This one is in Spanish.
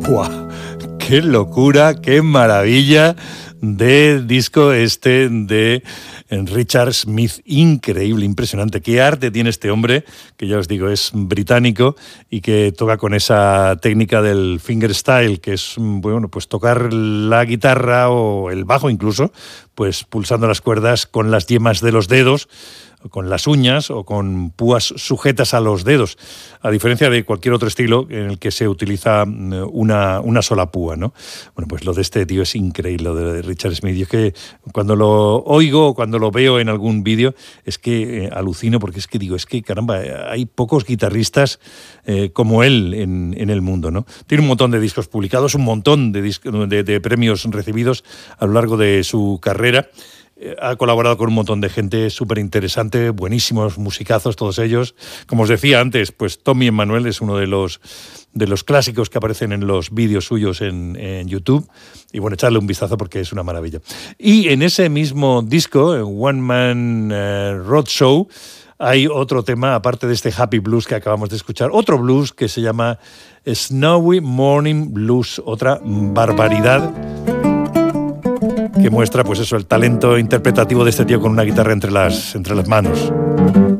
¡Buah! ¡Qué locura, qué maravilla de disco este de Richard Smith! Increíble, impresionante. Qué arte tiene este hombre, que ya os digo, es británico y que toca con esa técnica del fingerstyle, que es, bueno, pues tocar la guitarra o el bajo incluso, pues pulsando las cuerdas con las yemas de los dedos, con las uñas o con púas sujetas a los dedos, a diferencia de cualquier otro estilo en el que se utiliza una sola púa, ¿no? Bueno, pues lo de este tío es increíble, lo de Richard Smith. Y es que cuando lo oigo o cuando lo veo en algún vídeo, es que alucino, porque es que digo, es que caramba, hay pocos guitarristas como él en el mundo, ¿no? Tiene un montón de discos publicados, un montón de premios recibidos a lo largo de su carrera. Ha colaborado con un montón de gente súper interesante, buenísimos musicazos todos ellos. Como os decía antes, pues Tommy Emmanuel es uno de los clásicos que aparecen en los vídeos suyos en YouTube. Y bueno, echarle un vistazo porque es una maravilla. Y en ese mismo disco, One Man Roadshow, hay otro tema, aparte de este Happy Blues que acabamos de escuchar, otro blues que se llama Snowy Morning Blues, otra barbaridad que muestra, pues eso, el talento interpretativo de este tío con una guitarra entre las manos.